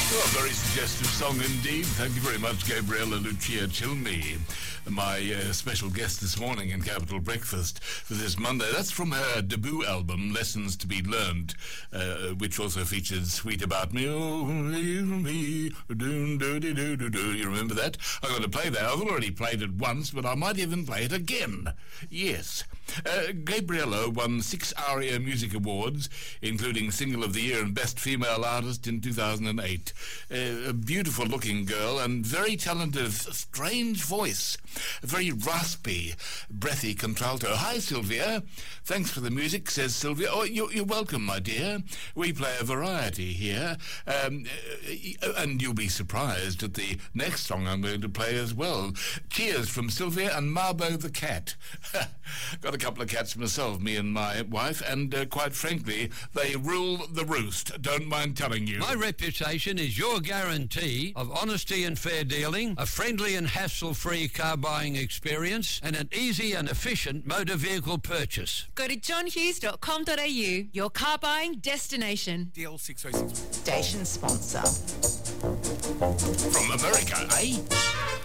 Oh, a very suggestive song indeed. Thank you very much, Gabriella Lucia Chilmi, my special guest this morning in Capital Breakfast for this Monday. That's from her debut album, Lessons to be Learned, which also featured Sweet About Me. You remember that? I'm going to play that. I've already played it once, but I might even play it again. Yes. Gabriella won 6 ARIA Music Awards, including Single of the Year and Best Female Artist in 2008. A beautiful-looking girl and very talented, strange voice. A very raspy, breathy contralto. Hi, Sylvia. Thanks for the music, says Sylvia. Oh, you're welcome, my dear. We play a variety here. And you'll be surprised at the next song I'm going to play as well. Cheers from Sylvia and Marbo the cat. Got a couple of cats myself, me and my wife, and quite frankly, they rule the roost. Don't mind telling you. My reputation is your guarantee of honesty and fair dealing, a friendly and hassle-free car buying experience, and an easy and efficient motor vehicle purchase. Go to johnhughes.com.au, your car buying destination. DL606. Station sponsor. From America, eh?